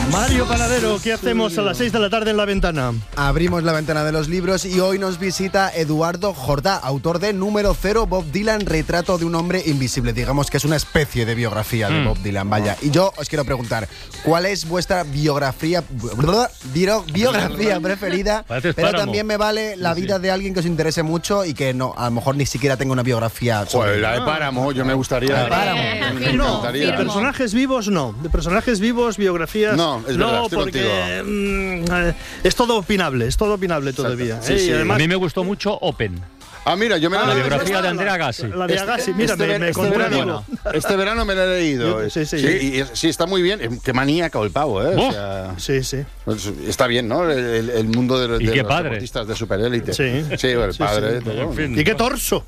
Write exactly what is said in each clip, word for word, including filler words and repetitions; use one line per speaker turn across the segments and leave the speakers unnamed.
Mario Panadero, ¿qué hacemos a las seis de la tarde en La Ventana?
Abrimos la ventana de los libros y hoy nos visita Eduardo Jordá, autor de Número Cero, Bob Dylan, retrato de un hombre invisible. Digamos que es una especie de biografía de
Mm.
Bob Dylan, vaya. Y yo os quiero preguntar, ¿cuál es vuestra biografía bio- biografía preferida?
Pareces
Pero
Páramo.
también me vale la
Sí,
vida
sí.
de alguien que os interese mucho y que no, a lo mejor ni siquiera tenga una biografía sobre
Joder, la de Páramo, yo me gustaría.
La de Páramo.
Me
No, de
encantaría.
personajes vivos no. De personajes vivos, biografías.
No, es verdad,
no,
estoy
porque mm, eh, es todo opinable, es todo opinable todavía.
Exacto. Sí,
¿eh? Y
sí.
A
además,
mí me gustó mucho Open,
Ah, mira, yo me la
Ah,
la
he leído.
biografía
esta-
de Andrea Agassi.
la de Agassi, mira,
este,
me,
ver-
me
este
conté un
verano,
amigo.
este verano me la he leído.
Yo- sí, sí.
y es- sí, está muy bien. Eh, Qué maníaco el pavo, ¿eh? O
¡Buah!
sea,
Sí, sí.
pues, está bien, ¿no? El, el- el mundo de, los-
Y
de
qué
los
padre.
deportistas de superélite.
Sí.
Sí, el
Sí,
padre.
sí.
todo.
En fin.
¿Y qué torso?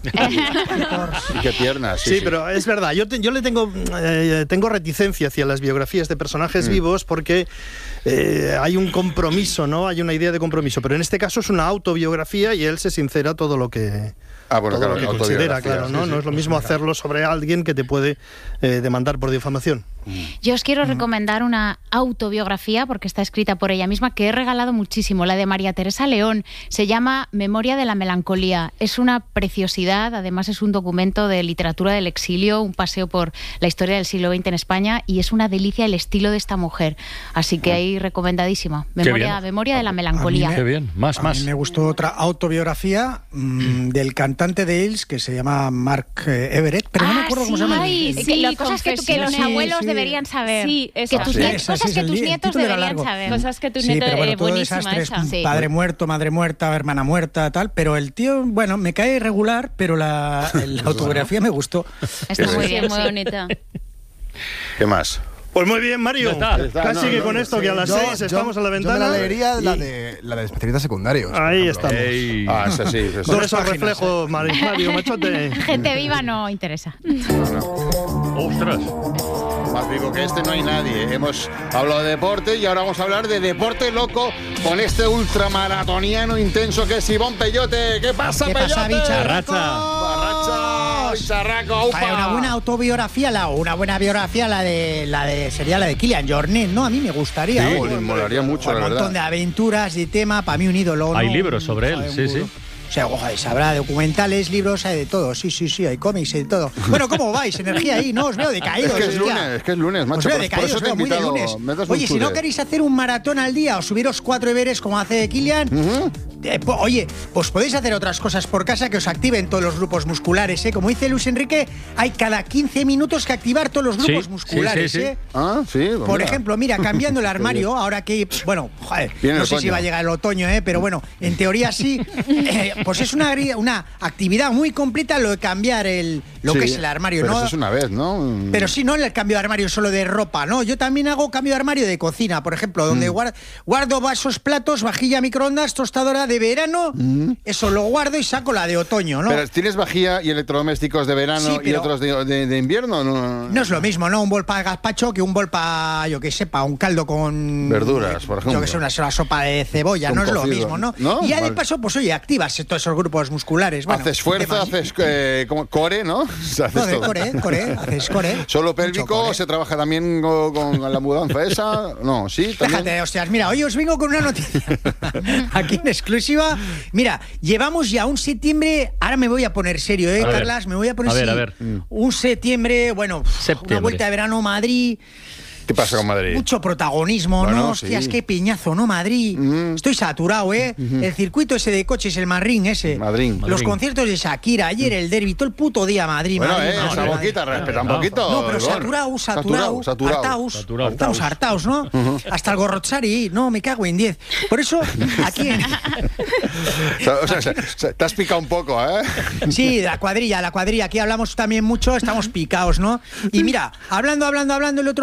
Y qué piernas.
Sí, pero es verdad. Yo, te- yo le tengo, eh, tengo reticencia hacia las biografías de personajes
Mm.
vivos porque eh, hay un compromiso, ¿no? Hay una idea de compromiso. Pero en este caso es una autobiografía y él se sincera todo lo que,
Ah, bueno,
todo
claro,
lo que considera,
autobiografía,
claro, ¿no?
sí,
No
sí.
es lo mismo hacerlo sobre alguien que te puede eh, demandar por difamación.
Yo os quiero recomendar una autobiografía, porque está escrita por ella misma, que he regalado muchísimo, la de María Teresa León. Se llama Memoria de la melancolía. Es una preciosidad, además es un documento de literatura del exilio, un paseo por la historia del siglo veinte en España, y es una delicia el estilo de esta mujer. Así que ahí recomendadísima. Memoria,
bien.
Memoria de la melancolía.
Qué bien, más,
A
más.
mí me gustó otra autobiografía mmm, del cantante de Hills que se llama Mark eh, Everett, pero no me
Ah,
acuerdo cómo
sí.
se llama.
Ay,
el-
sí,
Sí,
las cosas que, tú- que los
confesiones.
abuelos
Sí, sí.
deberían saber.
Sí,
que
esa.
tus
Sí,
nietos,
esa,
cosas
sí,
que
es el
tus
li- el
nietos
título era
deberían
largo.
saber.
Cosas que tu
Sí,
nieto
pero bueno,
eh,
todo
buenísima
desastre,
esa.
es
Sí.
padre muerto, madre muerta, hermana muerta, tal, pero el tío, bueno, me cae irregular, pero la, la autobiografía me gustó.
Está muy
Sí,
bien,
muy
sí.
bonita.
¿Qué más?
Pues muy bien, Mario.
Ya está.
Ya está,
Casi
no,
que
no,
con
no,
esto,
sí.
que a las
Yo-
seis
yo-
estamos a la
Yo
ventana.
me la leería la
y-
de, la de especialistas secundarios. por
Ahí
ejemplo.
estamos.
Ey.
Ah, esa sí. esa sí.
Con
Dos
esos
páginas,
reflejos, Mari- Mario Machote.
Gente viva no interesa.
Ostras.
Más vivo que este no hay nadie. Hemos hablado de deporte y ahora vamos a hablar de deporte loco con este ultramaratoniano intenso que es Ivón Peyote. ¿Qué pasa,
¿Qué
Peyote?
pasa, bicha?
Arracha.
Barracha, bicharraco, upa.
Vaya, una buena autobiografía, la, una buena biografía, la de, la de sería la de Kilian Jornet, ¿no? A mí me gustaría.
Sí,
oye.
me molaría mucho,
Con
la
un
verdad.
montón de aventuras y tema, para mí un ídolo.
Hay
¿no?
libros sobre él,
Joder,
sí,
un
sí.
gurú. O sea, joder, habrá documentales, libros, hay de todo. Sí, sí, sí, hay cómics y de todo. Bueno, ¿cómo vais? Energía ahí, ¿no? Os veo decaídos.
Es que es
hostia.
lunes, es que es lunes, macho.
Os veo
Por, por
decaídos,
eso
os
te he
veo muy de
invitado.
lunes.
Me das un
Oye, si no
ture.
queréis hacer un maratón al día o subiros cuatro deberes como hace Kilian, eh, po- oye, pues podéis hacer otras cosas por casa que os activen todos los grupos musculares, ¿eh? Como dice Luis Enrique, hay cada quince minutos que activar todos los grupos
Sí,
musculares,
sí, sí, sí.
¿eh?
Ah, sí. pues
Por
mira.
ejemplo, mira, cambiando el armario, ahora que, bueno, joder,
Viene
no
el
sé si
otoño.
va a llegar el otoño, ¿eh? Pero bueno, en teoría sí, eh, pues es una, agri- una actividad muy completa lo de cambiar el, lo
Sí,
que es el armario,
pero
¿no?
eso es una vez, ¿no?
Pero sí, no el cambio de armario solo de ropa, ¿no? Yo también hago cambio de armario de cocina, por ejemplo, donde
Mm.
guar- guardo vasos, platos, vajilla, microondas, tostadora de verano, eso lo guardo y saco la de otoño, ¿no?
Mm. Pero ¿tienes vajilla y electrodomésticos de verano
Sí,
y
pero-
otros de, de- de invierno? No,
No es lo mismo, ¿no? Un bol para gazpacho que un bol para, yo que sepa, un caldo con...
Verduras, por ejemplo.
Yo que sé, una, una sopa de cebolla,
Con
no es lo
cocido.
mismo, ¿no?
¿No?
Y ya de
Vale.
paso, pues oye, activas todos esos grupos musculares. Bueno,
haces fuerza,
temas-
haces eh, como core, ¿no? O sea, haces
No, de
todo.
core, core, haces core.
¿Solo
Mucho
pélvico?
core.
¿Se trabaja también con, con la mudanza esa? No, sí, también.
Déjate, hostias, mira, hoy os vengo con una noticia aquí en exclusiva. Mira, llevamos ya un septiembre, ahora me voy a poner serio, ¿eh,
A ver.
Carlas? Me voy a poner
A ver, a
serio.
ver.
Un septiembre, bueno,
Septiembre.
una vuelta de verano, Madrid.
¿Qué pasa con Madrid?
Mucho protagonismo,
Bueno,
¿no? Hostias,
sí.
qué piñazo, ¿no? Madrid.
Mm.
Estoy saturado, ¿eh? El circuito ese de coches, el Marrín ese.
Madrid.
Los
Madrid.
conciertos de Shakira, ayer el derbi, todo el puto día Madrid,
Bueno,
Madrid,
eh,
Madrid,
esa
Madrid.
boquita, respeta un
No,
poquito.
No, pero
Ivón.
saturado, saturado,
saturado.
hartaos,
Saturado.
estamos hartaos, ¿no? Hasta el gorrochari, no, me cago en diez. Por eso, aquí en...
O sea, o sea, o sea, te has picado un poco, ¿eh?
Sí, la cuadrilla, la cuadrilla, aquí hablamos también mucho, estamos picados, ¿no? Y mira, hablando, hablando, hablando, el otro